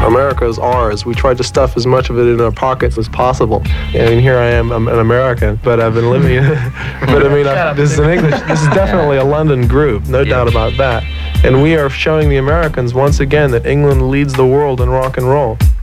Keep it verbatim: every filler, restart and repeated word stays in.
America is ours. We tried to stuff as much of it in our pockets as possible. I mean, here I am, I'm an American, but I've been living in but I mean, I, this is an English, this is definitely a London group, no yeah. doubt about that. And we are showing the Americans once again that England leads the world in rock and roll.